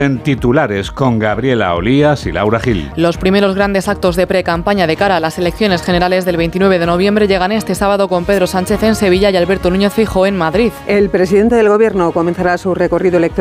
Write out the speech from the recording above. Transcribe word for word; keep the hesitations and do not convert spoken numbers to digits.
En titulares con Gabriela Olías y Laura Gil. Los primeros grandes actos de pre-campaña de cara a las elecciones generales del veintinueve de noviembre llegan este sábado con Pedro Sánchez en Sevilla y Alberto Núñez Feijóo en Madrid. El presidente del Gobierno comenzará su recorrido electoral